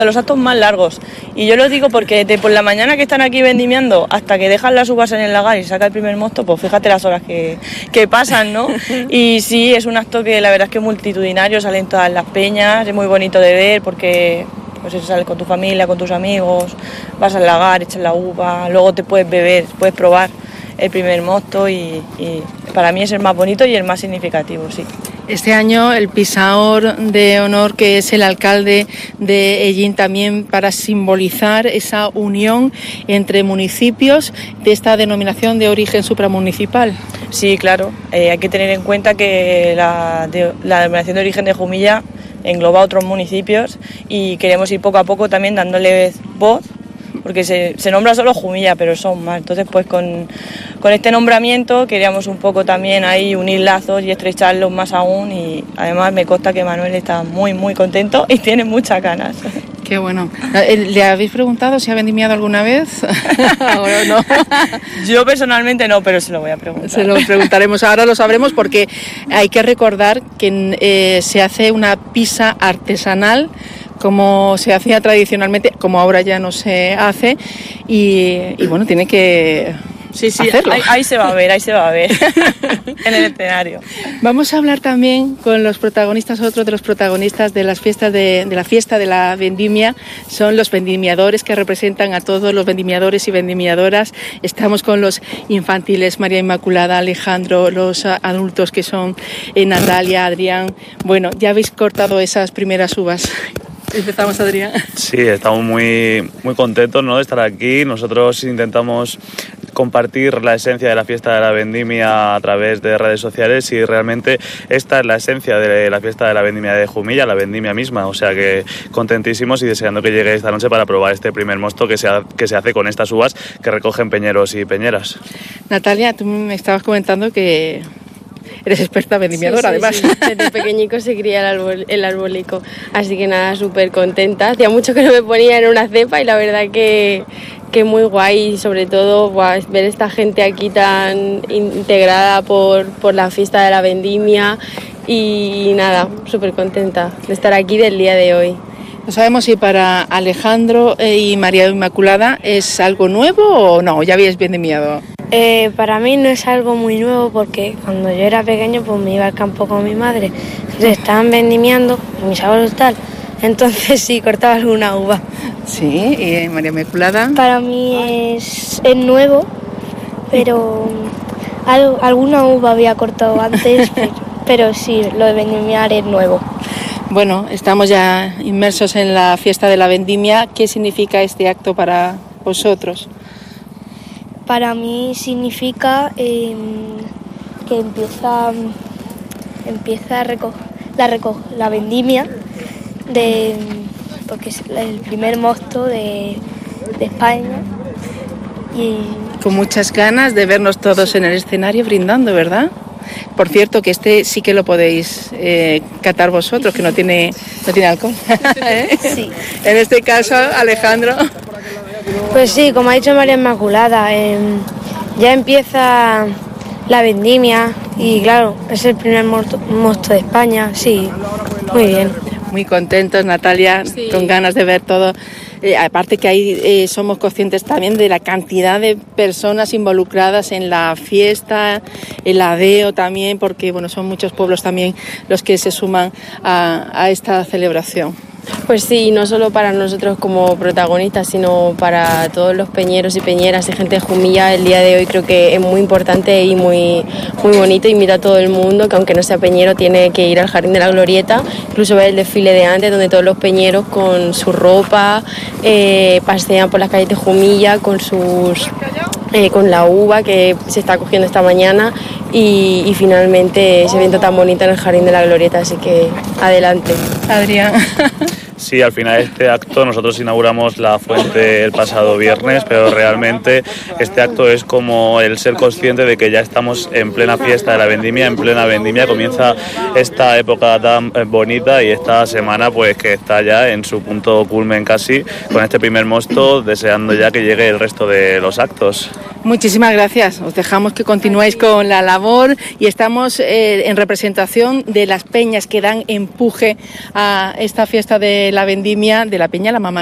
los actos más largos, y yo lo digo porque de por la mañana que están aquí vendimiando hasta que dejan las uvas en el lagar y saca el primer mosto, pues fíjate las horas que pasan, ¿no? Y sí, es un acto que la verdad es que es multitudinario, salen todas las peñas, es muy bonito de ver porque pues eso, sales con tu familia, con tus amigos, vas al lagar, echas la uva, luego te puedes beber, puedes probar el primer mosto y para mí es el más bonito y el más significativo, sí. Este año el pisaor de honor, que es el alcalde de Ellín, también para simbolizar esa unión entre municipios de esta denominación de origen supramunicipal. Sí, claro, hay que tener en cuenta que la denominación de origen de Jumilla engloba otros municipios y queremos ir poco a poco también dándoles voz, porque se nombra solo Jumilla, pero son más. Entonces, pues con este nombramiento queríamos un poco también ahí unir lazos y estrecharlos más aún, y además me consta que Manuel está muy, muy contento y tiene muchas ganas. Qué bueno. ¿Le habéis preguntado si ha vendimiado alguna vez? ¿Ahora no? Yo personalmente no, pero se lo voy a preguntar. Se lo preguntaremos, ahora lo sabremos, porque hay que recordar que se hace una pisa artesanal como se hacía tradicionalmente, como ahora ya no se hace, y bueno, tiene que... Sí, ahí se va a ver en el escenario. Vamos a hablar también con los protagonistas, otros de los protagonistas de las fiestas de la fiesta de la vendimia, son los vendimiadores, que representan a todos los vendimiadores y vendimiadoras. Estamos con los infantiles, María Inmaculada, Alejandro, los adultos que son Natalia, Adrián. Bueno, ya habéis cortado esas primeras uvas. Empezamos, Adrián. Sí, estamos muy contentos, ¿no?, de estar aquí. Nosotros intentamos compartir la esencia de la fiesta de la vendimia a través de redes sociales, y realmente esta es la esencia de la fiesta de la vendimia de Jumilla, la vendimia misma. O sea que contentísimos y deseando que llegue esta noche para probar este primer mosto que se hace con estas uvas que recogen peñeros y peñeras. Natalia, tú me estabas comentando que eres experta vendimiadora, sí, además. Sí. Desde pequeñico se cría el arbolico, así que nada, súper contenta. Hacía mucho que no me ponía en una cepa y la verdad que muy guay, y sobre todo ver esta gente aquí tan integrada por la fiesta de la vendimia, y nada, súper contenta de estar aquí del día de hoy. No sabemos si para Alejandro y María Inmaculada es algo nuevo o no, ya habíais vendimiado. Para mí no es algo muy nuevo, porque cuando yo era pequeño pues me iba al campo con mi madre, entonces estaban vendimiando, mis abuelos tal, entonces sí, cortaba alguna uva. Sí, y María Inmaculada. Para mí es nuevo, pero alguna uva había cortado antes, pero sí, lo de vendimiar es nuevo. Bueno, estamos ya inmersos en la fiesta de la vendimia. ¿Qué significa este acto para vosotros? Para mí significa que empieza la vendimia, porque es el primer mosto de España. Y con muchas ganas de vernos todos en el escenario brindando, ¿verdad? Por cierto, que este sí que lo podéis catar vosotros, que no tiene alcohol. Sí. En este caso, Alejandro. Pues sí, como ha dicho María Inmaculada, ya empieza la vendimia y claro, es el primer mosto de España, sí, muy bien. Muy contentos, Natalia, sí, con ganas de ver todo. Aparte que ahí somos conscientes también de la cantidad de personas involucradas en la fiesta, el adeo también, porque bueno, son muchos pueblos también los que se suman a esta celebración. Pues sí, no solo para nosotros como protagonistas, sino para todos los peñeros y peñeras y gente de Jumilla. El día de hoy creo que es muy importante y muy bonito. Invito a todo el mundo que, aunque no sea peñero, tiene que ir al Jardín de la Glorieta, incluso ver el desfile de antes, donde todos los peñeros con su ropa pasean por las calles de Jumilla con la uva que se está cogiendo esta mañana, y finalmente ese evento tan bonito en el Jardín de la Glorieta, así que adelante. Adrián. Sí, al final de este acto nosotros inauguramos la fuente el pasado viernes, pero realmente este acto es como el ser consciente de que ya estamos en plena fiesta de la vendimia, en plena vendimia. Comienza esta época tan bonita y esta semana pues que está ya en su punto culmen casi con este primer mosto, deseando ya que llegue el resto de los actos. Muchísimas gracias. Os dejamos que continuéis con la labor y estamos en representación de las peñas que dan empuje a esta fiesta de la vendimia de la Peña La Mamá.